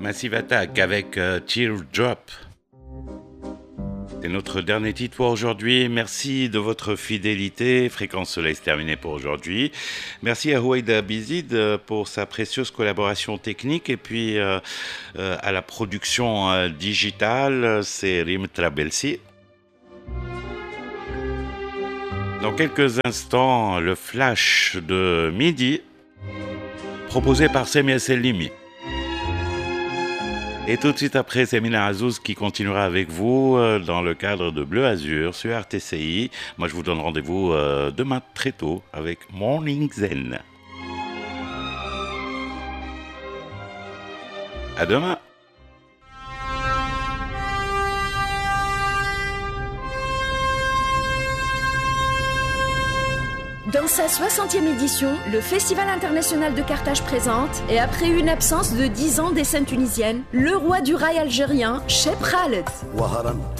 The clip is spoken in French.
Massive Attack avec Teardrop. C'est notre dernier titre pour aujourd'hui. Merci de votre fidélité. Fréquence Soleil, c'est terminé pour aujourd'hui. Merci à Houaïda Bizid pour sa précieuse collaboration technique et puis à la production digitale, c'est Rim Trabelsi. Dans quelques instants, le flash de midi proposé par Semia Selimi. Et tout de suite après, c'est Mina Azouz qui continuera avec vous dans le cadre de Bleu Azur sur RTCI. Moi, je vous donne rendez-vous demain très tôt avec Morning Zen. À demain. Dans sa 60e édition, le Festival international de Carthage présente, et après une absence de 10 ans des scènes tunisiennes, le roi du rail algérien, Cheb Khaled.